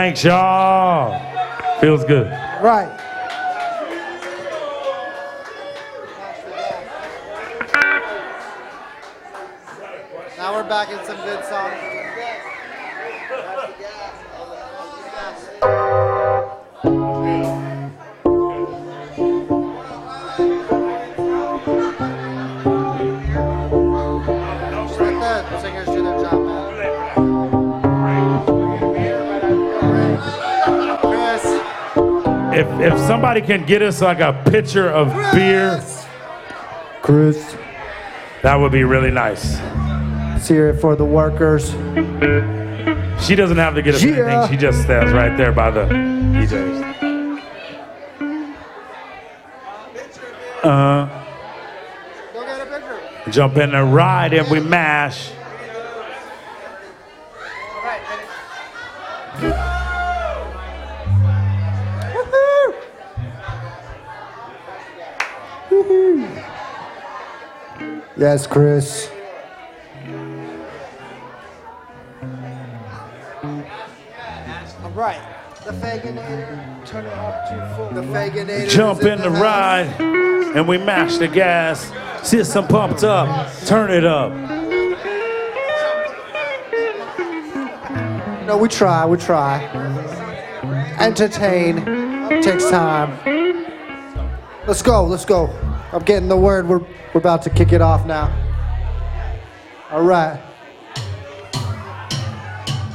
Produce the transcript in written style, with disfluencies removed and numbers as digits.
Thanks, y'all. Feels good. Right. Now we're back in some good songs. Let the singers do their job, man. Chris. If somebody can get us like a pitcher of beer, Chris. that would be really nice. Let's hear it for the workers. She doesn't have to get us anything. She just stands right there by the DJs. Go get a picture. Jump in the ride and we mash. Yes, Chris. All right. The Faginator. Turn it up to full. The Faginator. Jump in the ride and we mash the gas. System pumped up. Turn it up. No, we try. Entertain. Takes time. Let's go. I'm getting the word. We're about to kick it off now. All right.